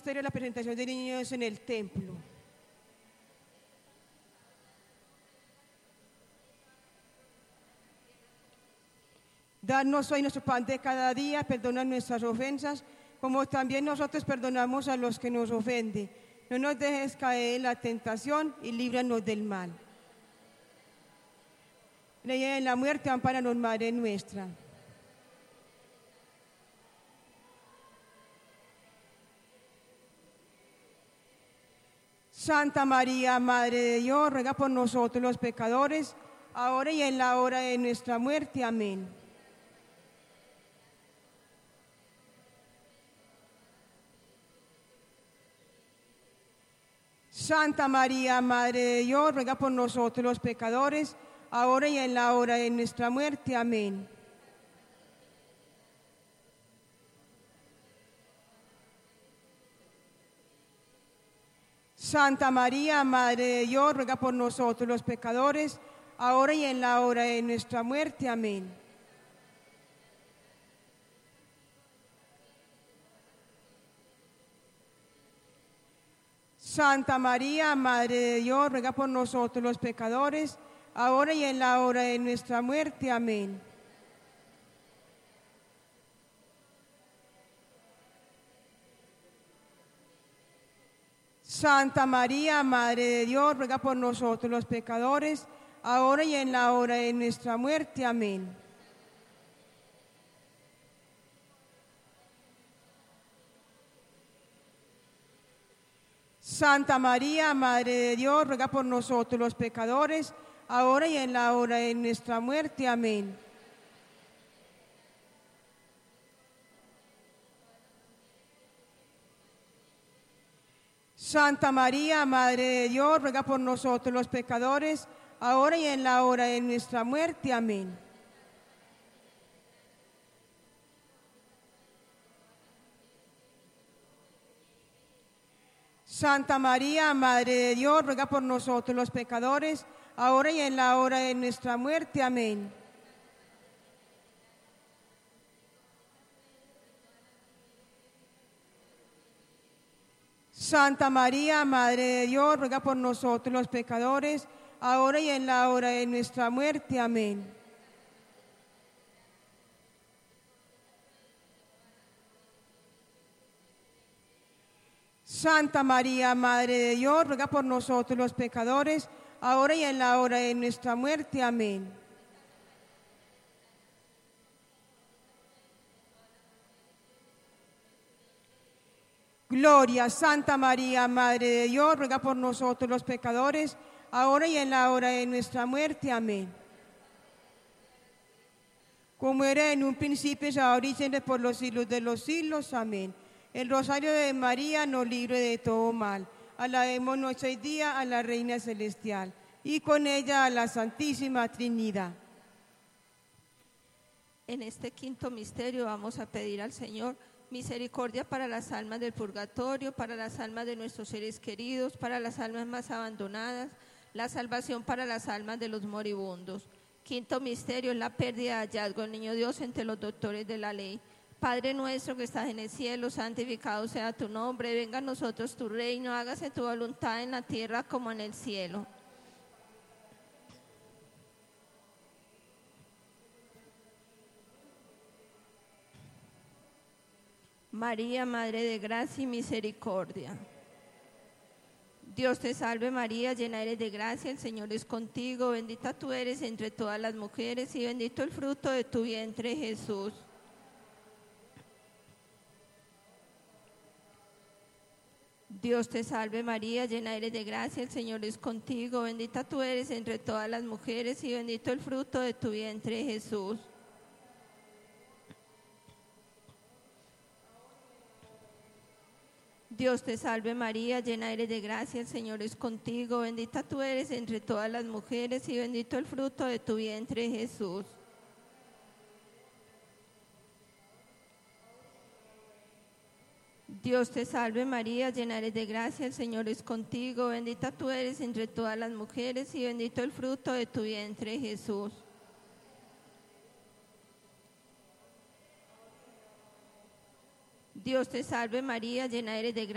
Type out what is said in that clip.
misterio de la presentación de niños en el templo. Danos hoy nuestro pan de cada día, perdona nuestras ofensas, como también nosotros perdonamos a los que nos ofenden. No nos dejes caer en la tentación y líbranos del mal. Ley en la muerte, ampáranos, Madre nuestra. Santa María, Madre de Dios, ruega por nosotros los pecadores, ahora y en la hora de nuestra muerte. Amén. Santa María, Madre de Dios, ruega por nosotros los pecadores, ahora y en la hora de nuestra muerte. Amén. Santa María, Madre de Dios, ruega por nosotros los pecadores, ahora y en la hora de nuestra muerte. Amén. Santa María, Madre de Dios, ruega por nosotros los pecadores, ahora y en la hora de nuestra muerte. Amén. Santa María, Madre de Dios, ruega por nosotros los pecadores, ahora y en la hora de nuestra muerte. Amén. Santa María, Madre de Dios, ruega por nosotros los pecadores, ahora y en la hora de nuestra muerte. Amén. Santa María, Madre de Dios, ruega por nosotros los pecadores, ahora y en la hora de nuestra muerte. Amén. Santa María, Madre de Dios, ruega por nosotros los pecadores, ahora y en la hora de nuestra muerte. Amén. Santa María, Madre de Dios, ruega por nosotros los pecadores, ahora y en la hora de nuestra muerte. Amén. Santa María, Madre de Dios, ruega por nosotros los pecadores, ahora y en la hora de nuestra muerte. Amén. Gloria, Santa María, Madre de Dios, ruega por nosotros los pecadores, ahora y en la hora de nuestra muerte. Amén. Como era en un principio, es ahora y siempre, por los siglos de los siglos. Amén. El rosario de María nos libre de todo mal. Alabemos noche y día a la Reina Celestial y con ella a la Santísima Trinidad. En este quinto misterio vamos a pedir al Señor misericordia para las almas del purgatorio, para las almas de nuestros seres queridos, para las almas más abandonadas, la salvación para las almas de los moribundos. Quinto misterio es la pérdida de hallazgo del niño Dios entre los doctores de la ley. Padre nuestro que estás en el cielo, santificado sea tu nombre, venga a nosotros tu reino, hágase tu voluntad en la tierra como en el cielo. María, Madre de gracia y misericordia. Dios te salve María, llena eres de gracia, el Señor es contigo, bendita tú eres entre todas las mujeres y bendito el fruto de tu vientre, Jesús. Dios te salve María, llena eres de gracia, el Señor es contigo, bendita tú eres entre todas las mujeres y bendito el fruto de tu vientre, Jesús. Dios te salve María, llena eres de gracia, el Señor es contigo, bendita tú eres entre todas las mujeres y bendito el fruto de tu vientre, Jesús. Dios te salve María, llena eres de gracia, el Señor es contigo, bendita tú eres entre todas las mujeres y bendito el fruto de tu vientre, Jesús. Dios te salve María, llena eres de gracia.